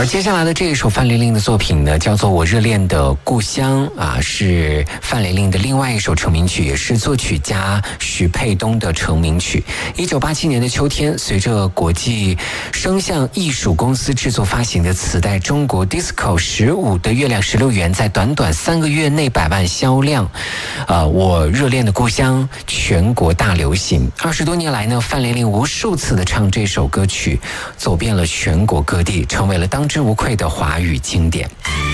而接下来的这一首范玲玲的作品呢，叫做《我热恋的故乡》啊，是范玲玲的另外一首成名曲，也是作曲家徐沛东的成名曲。1987年的秋天，随着国际声像艺术公司制作发行的磁带《中国 Disco 15的月亮16元》在短短3个月内100万销量，我热恋的故乡全国大流行。20多年来呢，范玲玲无数次的唱这首歌曲，走遍了全国各地，成为了当之无愧的华语经典。